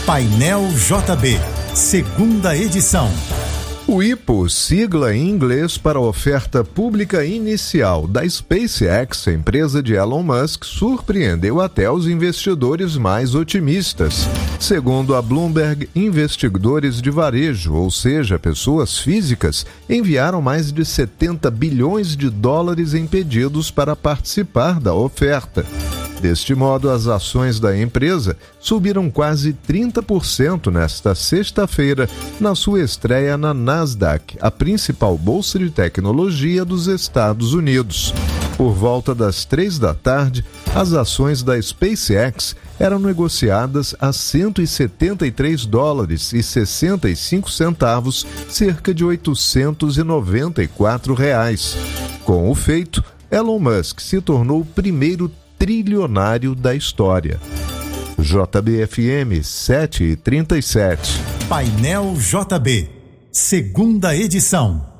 Painel JB, segunda edição. O IPO, sigla em inglês para oferta pública inicial da SpaceX, empresa de Elon Musk, surpreendeu até os investidores mais otimistas. Segundo a Bloomberg, investidores de varejo, ou seja, pessoas físicas, enviaram mais de 70 bilhões de dólares em pedidos para participar da oferta. Deste modo, as ações da empresa subiram quase 30% nesta sexta-feira, na sua estreia na Nasdaq, a principal bolsa de tecnologia dos Estados Unidos. Por volta das 3 da tarde, as ações da SpaceX eram negociadas a $173,65, cerca de R$894. Com o feito, Elon Musk se tornou o primeiro trilionário da história. JBFM 7h37. Painel JB, segunda edição.